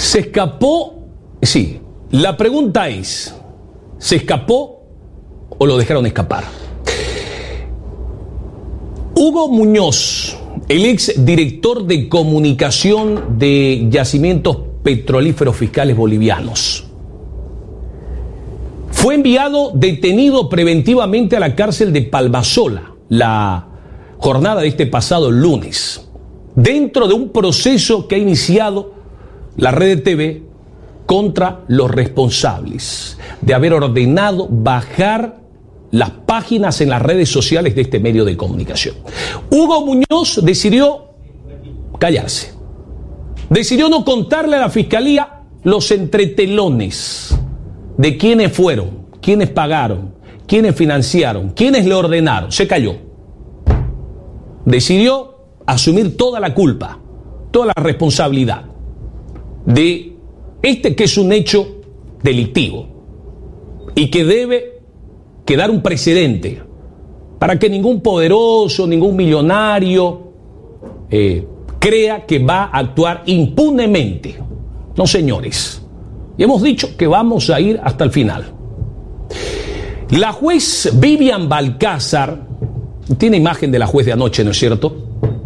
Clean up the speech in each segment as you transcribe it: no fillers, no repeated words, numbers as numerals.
Se escapó, sí. La pregunta es, ¿se escapó o lo dejaron escapar? Hugo Muñoz, el ex director de comunicación de Yacimientos Petrolíferos Fiscales Bolivianos, fue enviado detenido preventivamente a la cárcel de Palmasola la jornada de este pasado lunes, dentro de un proceso que ha iniciado la Red TV contra los responsables de haber ordenado bajar las páginas en las redes sociales de este medio de comunicación. Hugo Muñoz decidió callarse, decidió no contarle a la fiscalía los entretelones de quiénes fueron, quiénes pagaron, quiénes financiaron, quiénes le ordenaron. Se calló. Decidió asumir toda la culpa, toda la responsabilidad de este que es un hecho delictivo y que debe quedar un precedente para que ningún poderoso, ningún millonario crea que va a actuar impunemente. No, señores. Y hemos dicho que vamos a ir hasta el final. La juez Vivian Balcázar, tiene imagen de la juez de anoche, ¿no es cierto?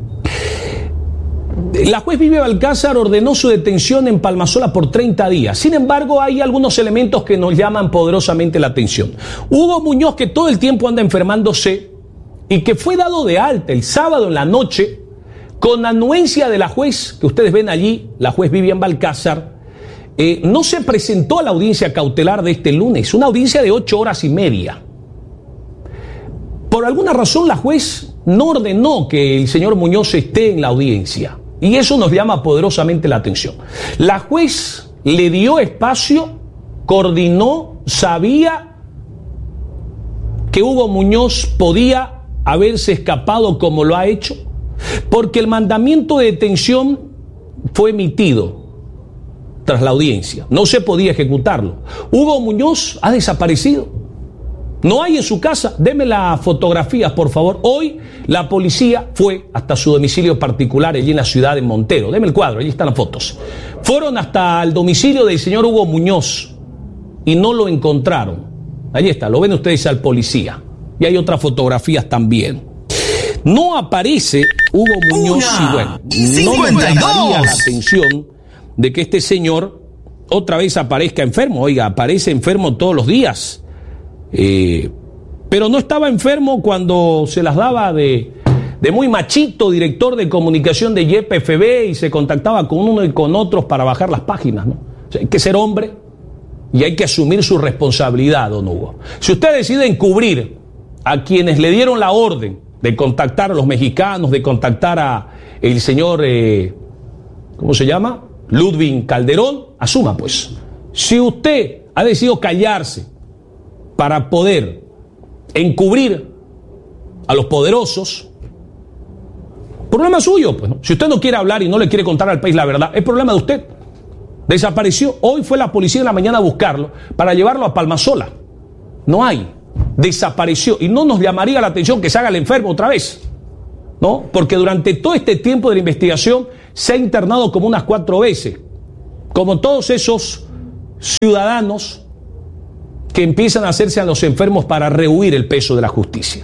La juez Vivian Balcázar ordenó su detención en Palmasola por 30 días. Sin embargo, hay algunos elementos que nos llaman poderosamente la atención. Hugo Muñoz, que todo el tiempo anda enfermándose y que fue dado de alta el sábado en la noche con anuencia de la juez, que ustedes ven allí, la juez Vivian Balcázar, no se presentó a la audiencia cautelar de este lunes, una audiencia de 8 horas y media. Por alguna razón la juez no ordenó que el señor Muñoz esté en la audiencia. Y eso nos llama poderosamente la atención. La juez le dio espacio, coordinó, sabía que Hugo Muñoz podía haberse escapado como lo ha hecho, porque el mandamiento de detención fue emitido tras la audiencia. No se podía ejecutarlo. Hugo Muñoz ha desaparecido. No hay en su casa. Deme las fotografías, por favor. Hoy la policía fue hasta su domicilio particular allí en la ciudad de Montero. Deme el cuadro, allí están las fotos. Fueron hasta el domicilio del señor Hugo Muñoz y no lo encontraron. Allí está, lo ven ustedes al policía. Y hay otras fotografías también. No aparece Hugo Muñoz y bueno, no me llamaría la atención de que este señor otra vez aparezca enfermo. Oiga, aparece enfermo todos los días. Pero no estaba enfermo cuando se las daba de muy machito, director de comunicación de YPFB, y se contactaba con uno y con otros para bajar las páginas, ¿no? O sea, hay que ser hombre y hay que asumir su responsabilidad, don Hugo. Si usted decide encubrir a quienes le dieron la orden de contactar a los mexicanos, de contactar a el señor, ¿cómo se llama? Ludwig Calderón, asuma pues. Si usted ha decidido callarse para poder encubrir a los poderosos, problema suyo, pues, ¿no? Si usted no quiere hablar y no le quiere contar al país la verdad, es problema de usted. Desapareció. Hoy fue la policía en la mañana a buscarlo para llevarlo a Palmasola. No hay. Desapareció. Y no nos llamaría la atención que se haga el enfermo otra vez, ¿no? Porque durante todo este tiempo de la investigación se ha internado como unas 4 veces, como todos esos ciudadanos que empiezan a hacerse a los enfermos para rehuir el peso de la justicia.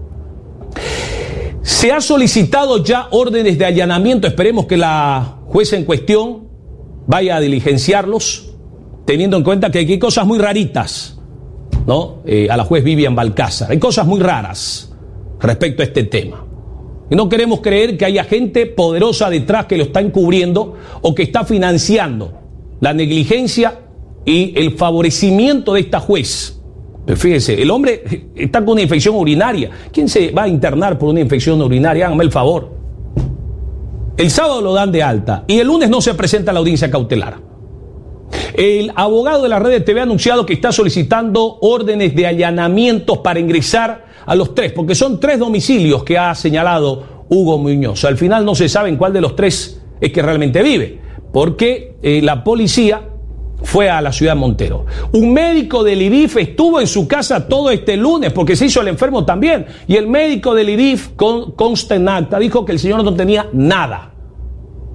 Se ha solicitado ya órdenes de allanamiento. Esperemos que la jueza en cuestión vaya a diligenciarlos, teniendo en cuenta que hay cosas muy raritas, ¿no? A la juez Vivian Balcázar. Hay cosas muy raras respecto a este tema. Y no queremos creer que haya gente poderosa detrás que lo está encubriendo o que está financiando la negligencia y el favorecimiento de esta juez. Pero fíjese, el hombre está con una infección urinaria. ¿Quién se va a internar por una infección urinaria? Háganme el favor. El sábado lo dan de alta y el lunes no se presenta a la audiencia cautelar. El abogado de la Red TV ha anunciado que está solicitando órdenes de allanamientos para ingresar a los 3, porque son 3 domicilios que ha señalado Hugo Muñoz. Al final no se sabe en cuál de los 3 es que realmente vive, porque la policía fue a la ciudad de Montero. Un médico del IDIF estuvo en su casa todo este lunes porque se hizo el enfermo también. Y el médico del IDIF, consta en acta, dijo que el señor no tenía nada.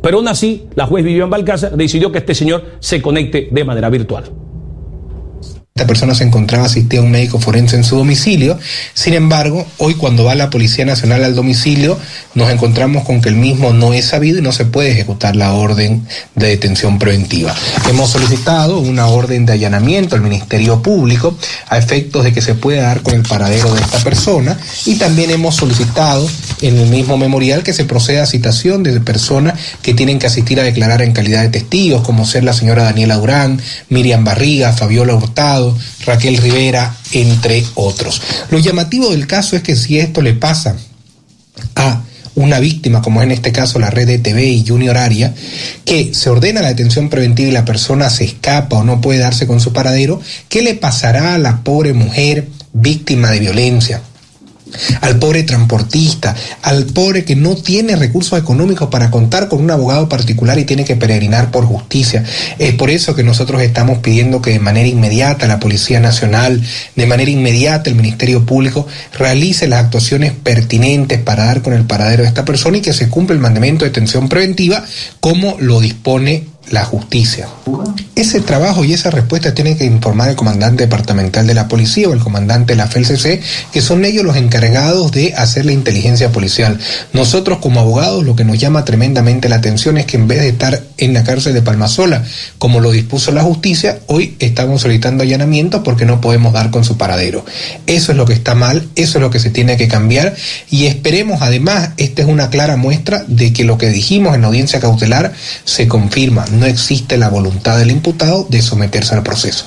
Pero aún así, la juez Vivian Balcázar decidió que este señor se conecte de manera virtual. Esta persona se encontraba asistida a un médico forense en su domicilio. Sin embargo, hoy cuando va la Policía Nacional al domicilio, nos encontramos con que el mismo no es sabido y no se puede ejecutar la orden de detención preventiva. Hemos solicitado una orden de allanamiento al Ministerio Público a efectos de que se pueda dar con el paradero de esta persona, y también hemos solicitado en el mismo memorial que se proceda a citación de personas que tienen que asistir a declarar en calidad de testigos, como ser la señora Daniela Durán, Miriam Barriga, Fabiola Hurtado, Raquel Rivera, entre otros. Lo llamativo del caso es que si esto le pasa a una víctima, como es en este caso la red ETV y Junior Aria, que se ordena la detención preventiva y la persona se escapa o no puede darse con su paradero, ¿qué le pasará a la pobre mujer víctima de violencia? Al pobre transportista, al pobre que no tiene recursos económicos para contar con un abogado particular y tiene que peregrinar por justicia. Es por eso que nosotros estamos pidiendo que de manera inmediata la Policía Nacional, de manera inmediata el Ministerio Público realice las actuaciones pertinentes para dar con el paradero de esta persona y que se cumpla el mandamiento de detención preventiva como lo dispone la justicia. Ese trabajo y esa respuesta tienen que informar el comandante departamental de la policía o el comandante de la FELCC, que son ellos los encargados de hacer la inteligencia policial. Nosotros como abogados lo que nos llama tremendamente la atención es que en vez de estar en la cárcel de Palmasola, como lo dispuso la justicia, hoy estamos solicitando allanamiento porque no podemos dar con su paradero. Eso es lo que está mal, eso es lo que se tiene que cambiar, y esperemos además, esta es una clara muestra de que lo que dijimos en la audiencia cautelar se confirma. No existe la voluntad del imputado de someterse al proceso.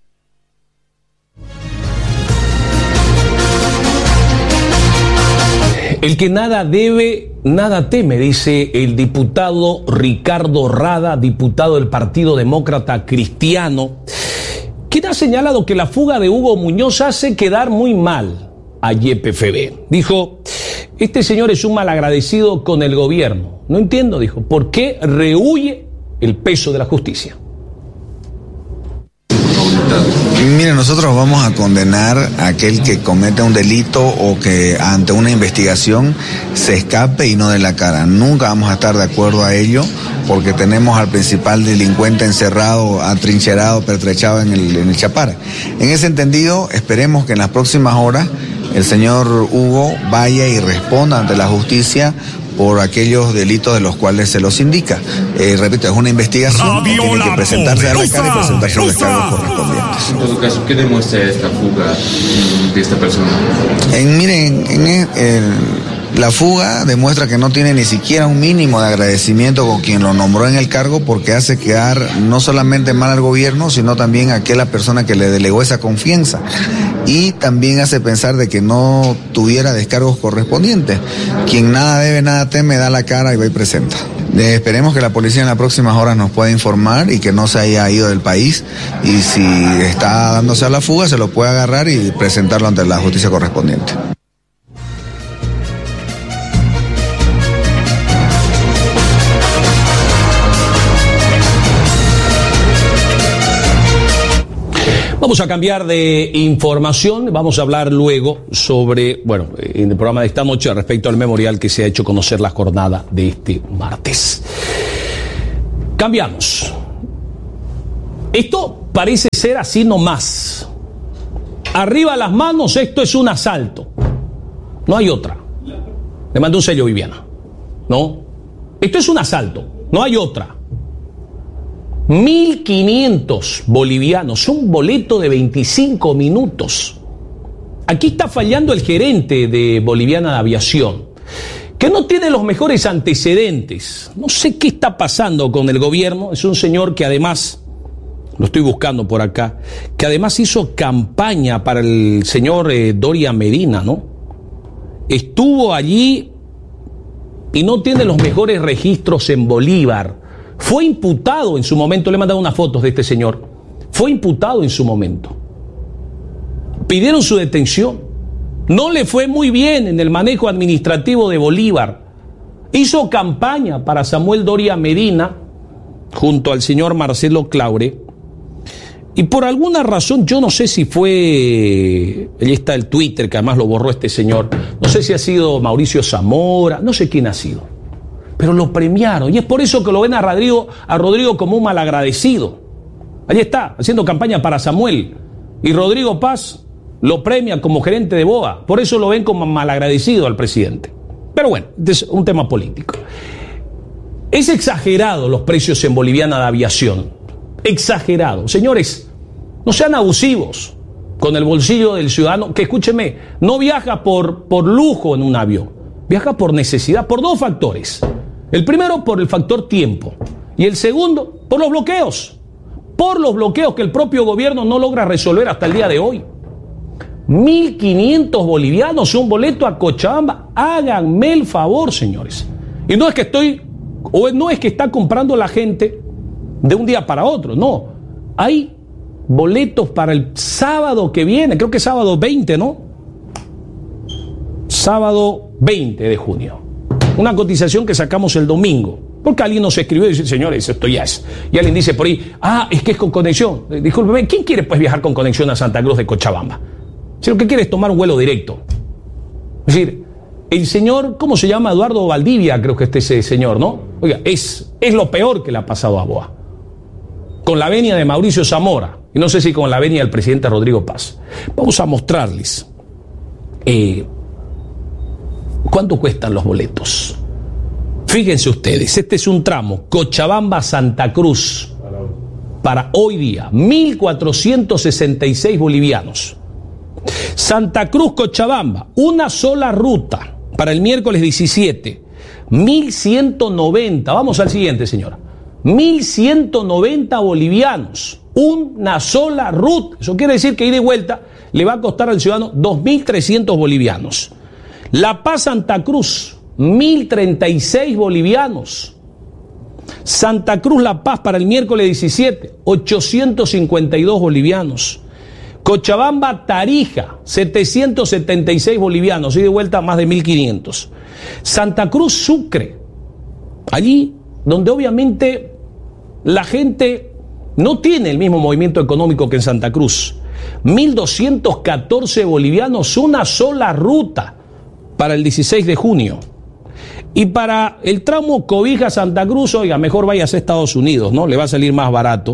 El que nada debe, nada teme, dice el diputado Ricardo Rada, diputado del Partido Demócrata Cristiano, quien ha señalado que la fuga de Hugo Muñoz hace quedar muy mal a YPFB. Dijo, este señor es un malagradecido con el gobierno. No entiendo, dijo, ¿por qué rehuye el peso de la justicia? Mire, nosotros vamos a condenar a aquel que cometa un delito o que ante una investigación se escape y no dé la cara. Nunca vamos a estar de acuerdo a ello, porque tenemos al principal delincuente encerrado, atrincherado, pertrechado en el Chapar. En ese entendido, esperemos que en las próximas horas el señor Hugo vaya y responda ante la justicia por aquellos delitos de los cuales se los indica. Repito, es una investigación, tiene que presentarse a la cara y presentarse los cargos correspondientes. En todo caso, ¿qué demuestra esta fuga de esta persona? La fuga demuestra que no tiene ni siquiera un mínimo de agradecimiento con quien lo nombró en el cargo, porque hace quedar no solamente mal al gobierno, sino también a aquella persona que le delegó esa confianza. Y también hace pensar de que no tuviera descargos correspondientes. Quien nada debe, nada teme, da la cara y va y presenta. Esperemos que la policía en las próximas horas nos pueda informar y que no se haya ido del país, y si está dándose a la fuga se lo puede agarrar y presentarlo ante la justicia correspondiente. Vamos a cambiar de información, vamos a hablar luego sobre, en el programa de esta noche respecto al memorial que se ha hecho conocer la jornada de este martes. Cambiamos. Esto parece ser así nomás. Arriba las manos, esto es un asalto. No hay otra. Le mando un sello, Viviana. No. Esto es un asalto, no hay otra. 1.500 bolivianos, un boleto de 25 minutos. Aquí está fallando el gerente de Boliviana de Aviación, que no tiene los mejores antecedentes. No sé qué está pasando con el gobierno. Es un señor que además, lo estoy buscando por acá, que además hizo campaña para el señor Doria Medina, ¿no? Estuvo allí y no tiene los mejores registros en Bolívar. Fue imputado en su momento, le he mandado unas fotos de este señor. Fue imputado en su momento. Pidieron su detención. No le fue muy bien en el manejo administrativo de Bolívar. Hizo campaña para Samuel Doria Medina junto al señor Marcelo Claure. Y por alguna razón, yo no sé si fue, ahí está el Twitter, que además lo borró este señor. No sé si ha sido Mauricio Zamora, no sé quién ha sido. pero lo premiaron. Y es por eso que lo ven a Rodrigo como un malagradecido. Allí está, haciendo campaña para Samuel. Y Rodrigo Paz lo premia como gerente de BOA. Por eso lo ven como malagradecido al presidente. Pero bueno, es un tema político. Es exagerado los precios en Boliviana de aviación. Exagerado. Señores, no sean abusivos con el bolsillo del ciudadano, que escúcheme, no viaja por lujo en un avión, viaja por necesidad, por dos factores. El primero, por el factor tiempo, y el segundo, por los bloqueos que el propio gobierno no logra resolver hasta el día de hoy. 1.500 bolivianos, un boleto a Cochabamba. Háganme el favor, señores. Y no es que está comprando la gente de un día para otro, no. Hay boletos para el sábado que viene, creo que es sábado 20, ¿no? Sábado 20 de junio. Una cotización que sacamos el domingo. Porque alguien nos escribió y dice, señores, esto ya es. Y alguien dice por ahí, es que es con conexión. Discúlpeme, ¿quién quiere pues viajar con conexión a Santa Cruz de Cochabamba? Si lo que quiere es tomar un vuelo directo. Es decir, el señor, ¿cómo se llama? Eduardo Valdivia, creo que ese señor, ¿no? Oiga, es lo peor que le ha pasado a BOA. Con la venia de Mauricio Zamora, y no sé si con la venia del presidente Rodrigo Paz. Vamos a mostrarles cuánto cuestan los boletos. Fíjense ustedes, este es un tramo Cochabamba-Santa Cruz para hoy día, 1.466 bolivianos. Santa Cruz-Cochabamba, una sola ruta para el miércoles 17, 1.190. Vamos al siguiente, señora. 1.190 bolivianos, una sola ruta. Eso quiere decir que ida y vuelta le va a costar al ciudadano 2.300 bolivianos. La Paz-Santa Cruz, 1.036 bolivianos. Santa Cruz-La Paz para el miércoles 17, 852 bolivianos. Cochabamba-Tarija, 776 bolivianos, y de vuelta más de 1.500. Santa Cruz-Sucre, allí donde obviamente la gente no tiene el mismo movimiento económico que en Santa Cruz. 1.214 bolivianos, una sola ruta para el 16 de junio. Y para el tramo Cobija-Santa Cruz, oiga, mejor váyase a Estados Unidos, ¿no? Le va a salir más barato.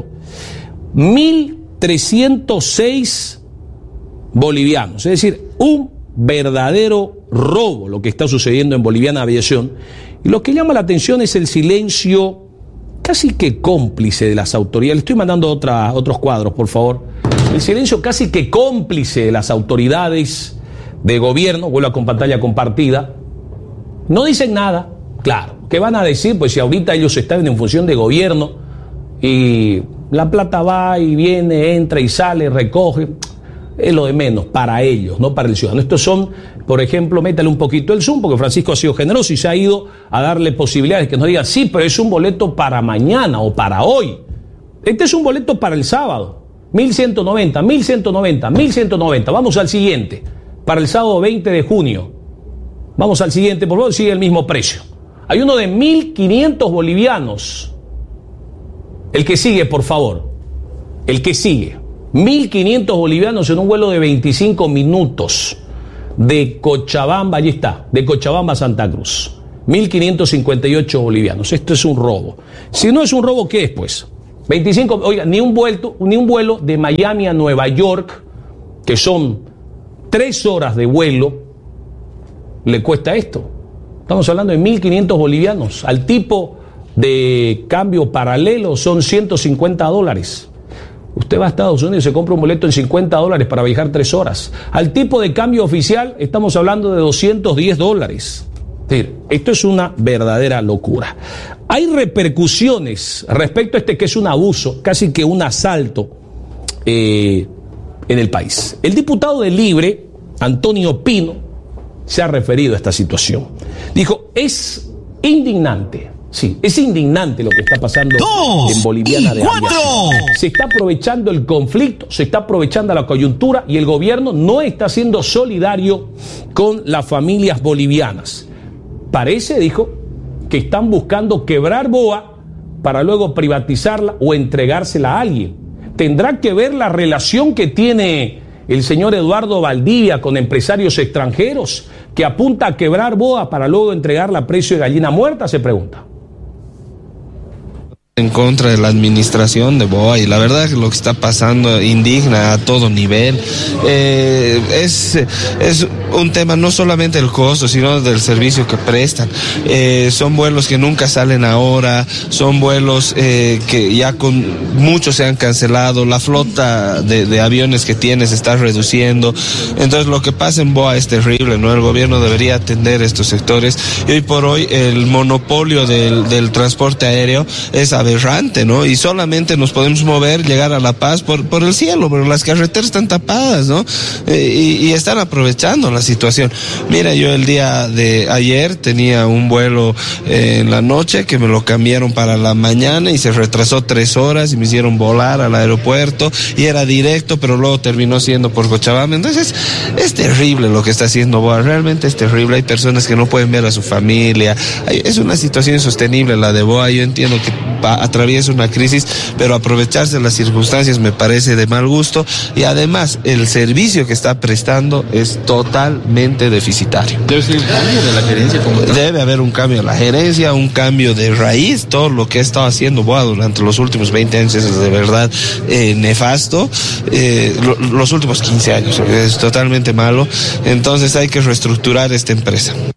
1.306 bolivianos. Es decir, un verdadero robo lo que está sucediendo en Boliviana Aviación. Y lo que llama la atención es el silencio casi que cómplice de las autoridades. Le estoy mandando otros cuadros, por favor. El silencio casi que cómplice de las autoridades de gobierno. Vuelvo con pantalla compartida. No dicen nada. Claro, ¿qué van a decir? Pues si ahorita ellos están en función de gobierno y la plata va y viene, entra y sale, recoge, es lo de menos para ellos, no para el ciudadano. Estos son, por ejemplo, métale un poquito el zoom, porque Francisco ha sido generoso y se ha ido a darle posibilidades que nos digan, sí, pero es un boleto para mañana o para hoy. Este es un boleto para el sábado, 1.190, 1.190, 1.190. Vamos al siguiente, para el sábado 20 de junio. Vamos al siguiente, por favor, sigue el mismo precio. Hay uno de 1.500 bolivianos. El que sigue, por favor. El que sigue. 1.500 bolivianos en un vuelo de 25 minutos. De Cochabamba, allí está, de Cochabamba a Santa Cruz. 1.558 bolivianos. Esto es un robo. Si no es un robo, ¿qué es, pues? 25, oiga, ni un vuelo de Miami a Nueva York, que son 3 horas de vuelo, le cuesta esto. Estamos hablando de 1.500 bolivianos. Al tipo de cambio paralelo son $150. Usted va a Estados Unidos y se compra un boleto en $50 para viajar 3 horas. Al tipo de cambio oficial estamos hablando de $210. Es decir, esto es una verdadera locura. Hay repercusiones respecto a que es un abuso, casi que un asalto en el país. El diputado de Libre, Antonio Pino, se ha referido a esta situación. Dijo, es indignante. Sí, es indignante lo que está pasando en Boliviana de Aviación. Se está aprovechando el conflicto, se está aprovechando la coyuntura y el gobierno no está siendo solidario con las familias bolivianas. Parece, dijo, que están buscando quebrar BOA para luego privatizarla o entregársela a alguien. Tendrá que ver la relación que tiene el señor Eduardo Valdivia con empresarios extranjeros que apunta a quebrar BOA para luego entregarla a precio de gallina muerta, se pregunta. En contra de la administración de BOA, y la verdad es que lo que está pasando indigna a todo nivel. Es un tema no solamente del costo, sino del servicio que prestan. Son vuelos que nunca salen ahora, son vuelos que ya con muchos se han cancelado, la flota de aviones que tiene se está reduciendo. Entonces lo que pasa en BOA es terrible, ¿no? El gobierno debería atender estos sectores, y hoy por hoy el monopolio del transporte aéreo es aberrante, ¿no? Y solamente nos podemos mover, llegar a La Paz por el cielo, pero las carreteras están tapadas, ¿no? Y están aprovechando la situación. Mira, yo el día de ayer tenía un vuelo en la noche que me lo cambiaron para la mañana y se retrasó 3 horas y me hicieron volar al aeropuerto y era directo, pero luego terminó siendo por Cochabamba. Entonces es terrible lo que está haciendo BOA, realmente es terrible. Hay personas que no pueden ver a su familia. Es una situación insostenible la de BOA. Yo entiendo que atraviesa una crisis, pero aprovecharse de las circunstancias me parece de mal gusto, y además el servicio que está prestando es totalmente deficitario. Debe ser un cambio de la gerencia. Debe haber un cambio de la gerencia, un cambio de raíz. Todo lo que ha estado haciendo BOA durante los últimos 20 años es de verdad nefasto. Los últimos 15 años es totalmente malo. Entonces hay que reestructurar esta empresa.